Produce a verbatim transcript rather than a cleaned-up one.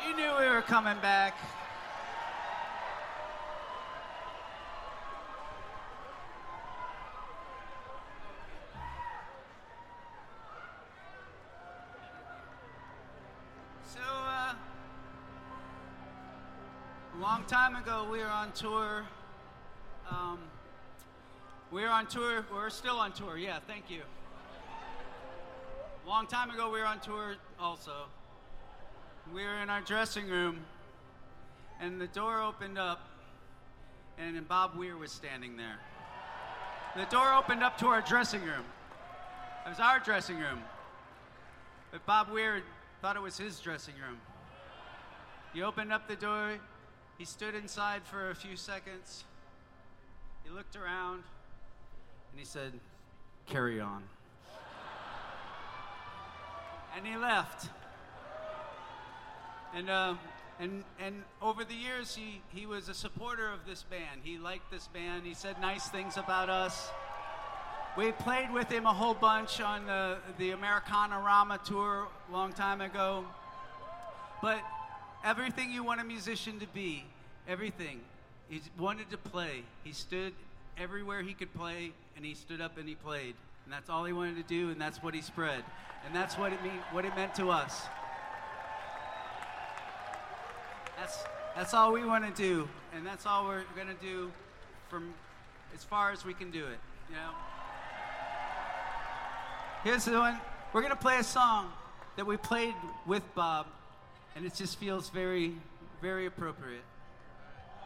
You knew we were coming back. So, uh, a long time ago, we were on tour. Um, we were on tour. We're still on tour. Yeah, thank you. A long time ago, we were on tour also. We were in our dressing room, and the door opened up, and Bob Weir was standing there. The door opened up to our dressing room. It was our dressing room. But Bob Weir thought it was his dressing room. He opened up the door. He stood inside for a few seconds. He looked around, and he said, "Carry on." And he left. And uh, and and over the years, he, he was a supporter of this band. He liked this band. He said nice things about us. We played with him a whole bunch on the, the Americana Rama tour a long time ago. But everything you want a musician to be, everything, he wanted to play. He stood everywhere he could play, and he stood up and he played. And that's all he wanted to do, and that's what he spread. And that's what it mean, what it meant to us. That's that's all we want to do, and that's all we're gonna do from as far as we can do it. You know. Here's the one. We're gonna play a song that we played with Bob, and it just feels very, very appropriate.